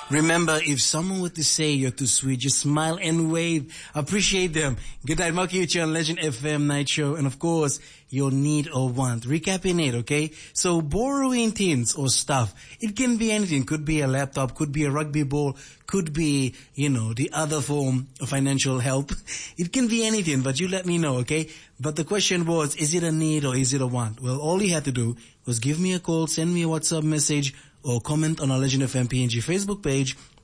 Remember, if someone were to say you're too sweet, just smile and wave. Appreciate them. Good night, Marky Uchi on Legend FM Night Show. And of course, your need or want. Recapping it, okay? So borrowing things or stuff, it can be anything. Could be a laptop, could be a rugby ball, could be, the other form of financial help. It can be anything, but you let me know, okay? But the question was, is it a need or is it a want? Well, all you had to do was give me a call, send me a WhatsApp message, or comment on our Legend FM PNG Facebook page,